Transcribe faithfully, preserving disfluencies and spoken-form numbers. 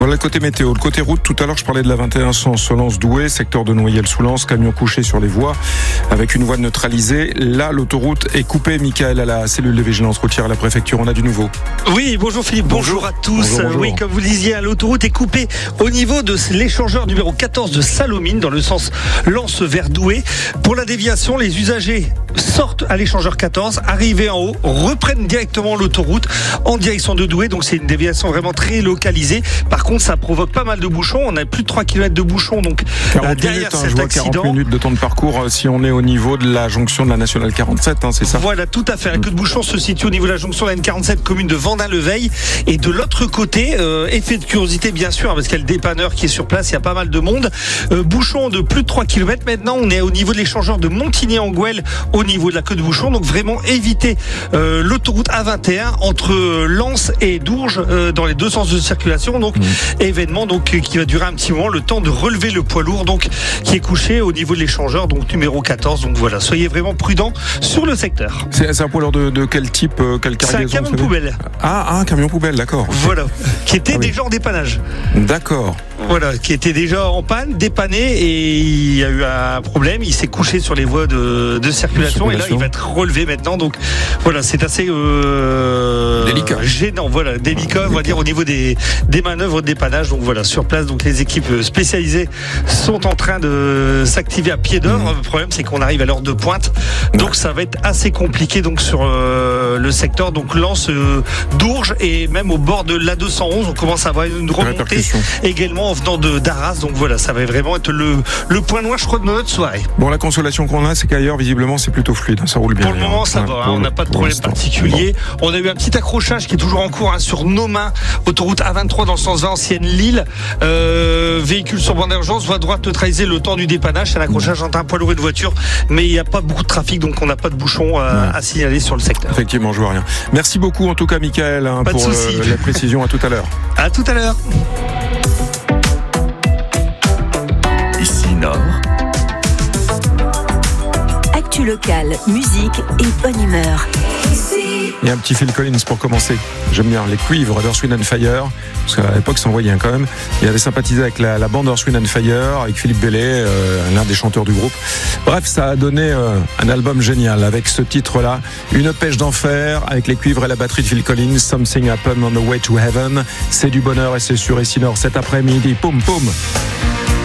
Voilà le côté météo. Le côté route, tout à l'heure je parlais de la vingt et un cent Solence-Douai, secteur de Noyelles-sous-Lens, camion couché sur les voies avec une voie neutralisée. Là, l'autoroute est coupée. Michael, à la cellule de vigilance routière à la préfecture, on a du nouveau. Oui, bonjour Philippe, bonjour, bonjour à tous. Bonjour, bonjour. Oui, comme vous le disiez, l'autoroute est coupée au niveau de l'échangeur numéro quatorze de Salomine, dans le sens Lens vers Douai. Pour la déviation, les usagers sortent à l'échangeur quatorze, arrivés en haut, reprennent directement l'autoroute en direction de Douai. Donc c'est une déviation vraiment très localisée. Par contre, ça provoque pas mal de bouchons. On a plus de trois kilomètres de bouchons. Donc quarante derrière minutes, hein, cet je vois accident, quarante minutes de temps de parcours si on est au niveau de la jonction de la nationale quarante-sept, hein, c'est ça? Voilà, tout à fait. La queue de bouchon se situe au niveau de la jonction de la N quarante-sept, commune de Vendin-le-Veil. Et de l'autre côté, euh, effet de curiosité bien sûr, parce qu'il y a le dépanneur qui est sur place, il y a pas mal de monde. Euh, bouchon de plus de trois kilomètres. Maintenant, on est au niveau de l'échangeur de Montigny-en-Gouel, au niveau de la queue de bouchon. Donc vraiment éviter euh, l'autoroute A vingt et un entre Lens et Dourges euh, dans les deux sens de circulation. Donc mmh. événement donc qui va durer un petit moment, le temps de relever le poids lourd donc qui est couché au niveau de l'échangeur donc numéro quatorze. Donc voilà, soyez vraiment prudents sur le secteur. C'est, c'est un poids lourd de, de quel type, euh, quelle cargaison? C'est un camion poubelle. Ah, un camion poubelle, d'accord. Voilà, qui était ah, oui. déjà en dépannage. D'accord. Voilà, qui était déjà en panne, dépanné, et il y a eu un problème. Il s'est couché sur les voies de, de circulation, circulation, et là il va être relevé maintenant. Donc voilà, c'est assez euh, délicat, gênant. Voilà, délicat, on va dire au niveau des, des manœuvres de dépannage. Donc voilà, sur place, donc les équipes spécialisées sont en train de s'activer à pied d'heure. Mmh. Le problème, c'est qu'on arrive à l'heure de pointe, donc ouais. ça va être assez compliqué donc sur euh, le secteur. Donc Lens, euh, Dourges et même au bord de l'A deux cent onze, on commence à avoir une remontée également en venant de d'Arras. Donc voilà, ça va vraiment être le, le point noir, je crois, de notre soirée. Bon, la consolation qu'on a, c'est qu'ailleurs, visiblement, c'est plutôt fluide. Ça roule bien. Pour le moment, ça ouais, va. Hein, on n'a pas de problème particulier. Bon. On a eu un petit accrochage qui est toujours en cours hein, sur nos mains, autoroute A vingt-trois dans le sens Valenciennes Lille. Euh, véhicule sur bande d'urgence, voie droite neutralisée le temps du dépannage. C'est un accrochage entre un poids lourd et une voiture. Mais il n'y a pas beaucoup de trafic, donc on n'a pas de bouchon à, ouais. à signaler sur le secteur. Effectivement, je vois rien. Merci beaucoup, en tout cas, Michael, hein, pas pour de euh, la précision. À tout à l'heure. À tout à l'heure. Ici Nord. Actu locale, musique et bonne humeur. Il y a un petit Phil Collins pour commencer. J'aime bien les cuivres d'Earth, Wind and Fire, parce qu'à l'époque ça envoyait quand même. Il avait sympathisé avec la, la bande Earth, Wind and Fire, avec Philippe Bellet, euh, l'un des chanteurs du groupe. Bref, ça a donné euh, un album génial avec ce titre-là, Une pêche d'enfer, avec les cuivres et la batterie de Phil Collins, Something Happened on the Way to Heaven. C'est du bonheur et c'est sur Ici Nord cet après-midi. Poum poum.